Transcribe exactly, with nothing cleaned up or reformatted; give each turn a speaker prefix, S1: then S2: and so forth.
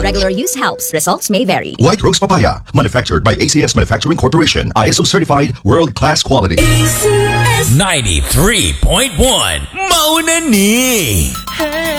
S1: regular use helps. Results may vary.
S2: White Rose Papaya, manufactured by A C S Manufacturing Corporation. I S O certified, world-class quality.
S3: ninety-three point one Mauna ni.